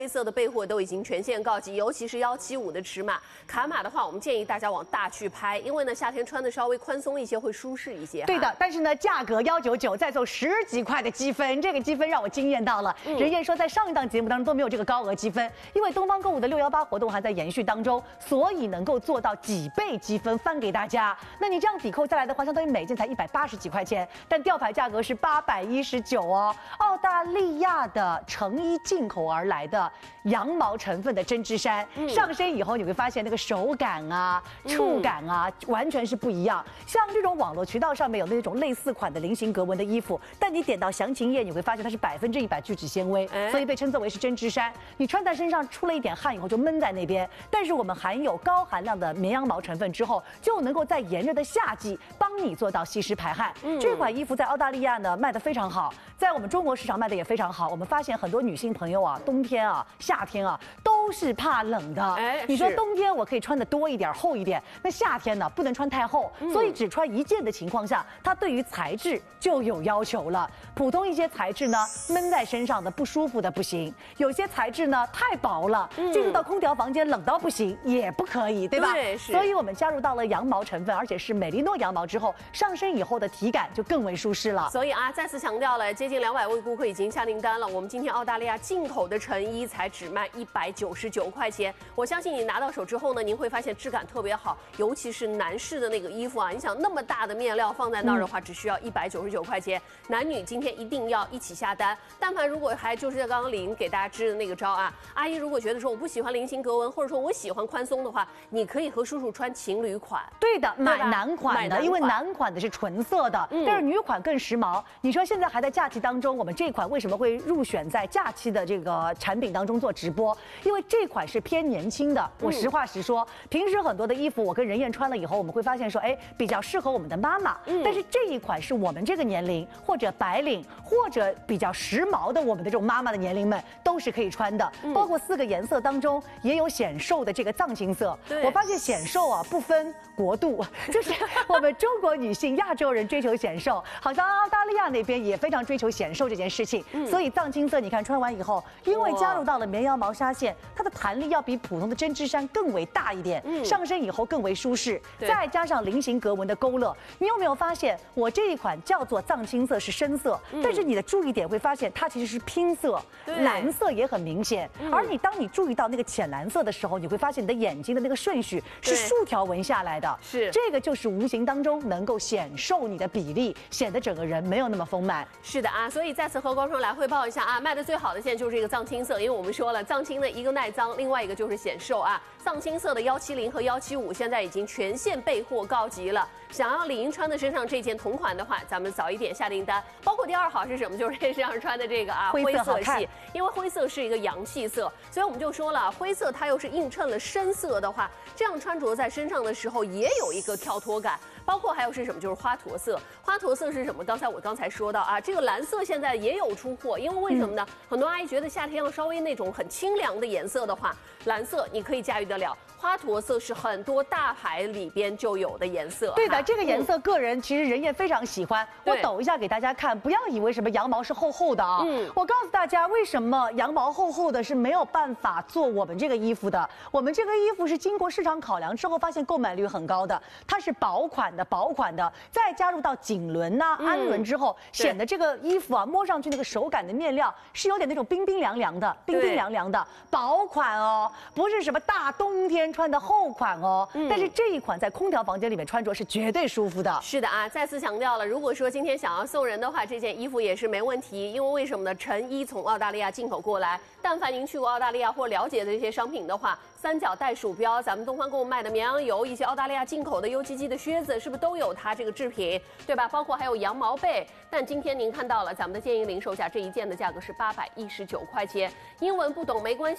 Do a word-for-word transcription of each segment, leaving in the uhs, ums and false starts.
灰色的备货都已经全线告急，尤其是幺七五的尺码，卡码的话，我们建议大家往大去拍，因为呢夏天穿的稍微宽松一些会舒适一些。 对的，但是呢价格幺九九再送十几块的积分，这个积分让我惊艳到了。嗯、人燕说在上一档节目当中都没有这个高额积分，因为东方购物的六幺八活动还在延续当中，所以能够做到几倍积分翻给大家。那你这样抵扣下来的话，相当于每件才一百八十几块钱，但吊牌价格是八百一十九哦。澳大利亚的成衣进口而来的。 羊毛成分的针织衫，嗯、上身以后你会发现那个手感啊、触感啊，嗯、完全是不一样。像这种网络渠道上面有那种类似款的菱形格纹的衣服，但你点到详情页，你会发现它是百分之一百聚酯纤维，哎、所以被称作为是针织衫。你穿在身上出了一点汗以后就闷在那边，但是我们含有高含量的绵羊毛成分之后，就能够在炎热的夏季帮你做到吸湿排汗。嗯、这款衣服在澳大利亚呢卖得非常好，在我们中国市场卖得也非常好。我们发现很多女性朋友啊，冬天啊。 夏天啊，都是怕冷的。哎，你说冬天我可以穿的多一点、厚一点，那夏天呢不能穿太厚，嗯、所以只穿一件的情况下，它对于材质就有要求了。普通一些材质呢，闷在身上的不舒服的不行；有些材质呢太薄了，嗯、进入到空调房间冷到不行也不可以，对吧？对，是。所以我们加入到了羊毛成分，而且是美利诺羊毛之后，上身以后的体感就更为舒适了。 所以啊，再次强调了，接近两百位顾客已经下订单了。我们今天澳大利亚进口的成衣才只卖一百九十九块钱，我相信你拿到手之后呢，您会发现质感特别好，尤其是男士的那个衣服啊，你想那么大的面料放在那儿的话，嗯、只需要一百九十九块钱。男女今天一定要一起下单。但凡如果还就是刚刚李莹给大家支的那个招啊，阿姨如果觉得说我不喜欢菱形格纹，或者说我喜欢宽松的话，你可以和叔叔穿情侣款。 对的，买男款的，因为男款的是纯色的，嗯、但是女款更时髦。你说现在还在假期当中，我们这款为什么会入选在假期的这个产品当中做直播？ 因为这款是偏年轻的，我实话实说，嗯、平时很多的衣服我跟人燕穿了以后，我们会发现说，哎，比较适合我们的妈妈。嗯、但是这一款是我们这个年龄或者白领或者比较时髦的我们的这种妈妈的年龄们都是可以穿的。嗯、包括四个颜色当中也有显瘦的这个藏青色。我发现显瘦啊不分国度，就是我们中国女性、亚洲人追求显瘦，好像澳大利亚那边也非常追求显瘦这件事情。嗯、所以藏青色你看穿完以后，因为加入到了绵羊毛纱线。 它的弹力要比普通的针织衫更为大一点，嗯、上身以后更为舒适，再加上菱形格纹的勾勒，你有没有发现我这一款叫做藏青色是深色，嗯、但是你的注意点会发现它其实是拼色，蓝色也很明显。嗯、而你当你注意到那个浅蓝色的时候，你会发现你的眼睛的那个顺序是竖条纹下来的，是这个就是无形当中能够显瘦你的比例，显得整个人没有那么丰满。 是的啊，所以再次和观众来汇报一下啊，卖的最好的现在就是这个藏青色，因为我们说了藏青的一个耐脏，另外一个就是显瘦啊。藏青色的幺七零和幺七五现在已经全线备货告急了。想要李莹穿的身上这件同款的话，咱们早一点下订单。包括第二号是什么？就是这身上穿的这个啊，灰色系，因为灰色是一个阳气色，所以我们就说了，灰色它又是映衬了深色的话，这样穿着在身上的时候也有一个跳脱感。 包括还有是什么？就是花驼色。花驼色是什么？刚才我刚才说到啊，这个蓝色现在也有出货，因为为什么呢？嗯、很多阿姨觉得夏天要稍微那种很清凉的颜色的话，蓝色你可以驾驭得了。花驼色是很多大牌里边就有的颜色。 对的，这个颜色个人其实人也非常喜欢。我抖一下给大家看，不要以为什么羊毛是厚厚的啊。嗯，我告诉大家，为什么羊毛厚厚的是没有办法做我们这个衣服的？我们这个衣服是经过市场考量之后，发现购买率很高的，它是薄款。 的薄款的，再加入到锦纶呐、啊、氨纶之后，嗯、显得这个衣服啊，摸上去那个手感的面料是有点那种冰冰凉凉的，冰冰凉凉的薄款哦，不是什么大冬天穿的厚款哦。嗯、但是这一款在空调房间里面穿着是绝对舒服的。 是的啊，再次强调了，如果说今天想要送人的话，这件衣服也是没问题，因为为什么呢？成衣从澳大利亚进口过来，但凡您去过澳大利亚或了解的这些商品的话。 三角带鼠标，咱们东方购物卖的绵羊油，一些澳大利亚进口的 U G G 的靴子，是不是都有它这个制品，对吧？包括还有羊毛被。但今天您看到了，咱们的建议零售价这一件的价格是八百一十九块钱。英文不懂没关系，生产。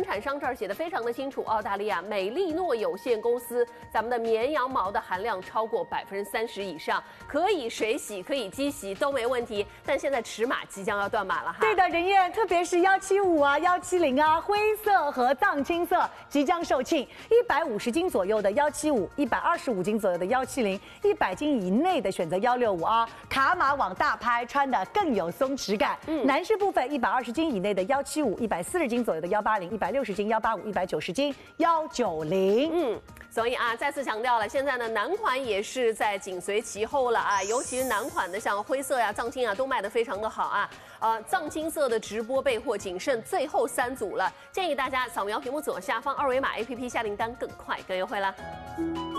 产商这儿写的非常的清楚，澳大利亚美利诺有限公司，咱们的绵羊毛的含量超过百分之三十以上，可以水洗，可以机洗都没问题。但现在尺码即将要断码了哈。 对的，任燕，特别是幺七五啊、幺七零啊，灰色和藏青色即将售罄，一百五十斤左右的幺七五，一百二十五斤左右的幺七零，一百斤以内的选择幺六五啊，卡码往大拍，穿的更有松弛感。嗯，男士部分一百二十斤以内的幺七五，一百四十斤左右的幺八零，一百六十斤幺八五，一百九十斤幺九零。 嗯。所以啊，再次强调了，现在呢，男款也是在紧随其后了啊，尤其是男款的，像灰色呀、藏青啊，都卖得非常的好啊。呃，藏青色的直播备货仅剩最后三组了，建议大家扫描屏幕左下方二维码 A P P 下订单更快更优惠啦。